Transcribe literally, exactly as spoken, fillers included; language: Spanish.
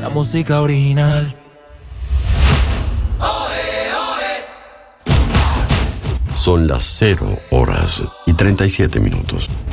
la música original. Son las cero horas y treinta y siete minutos.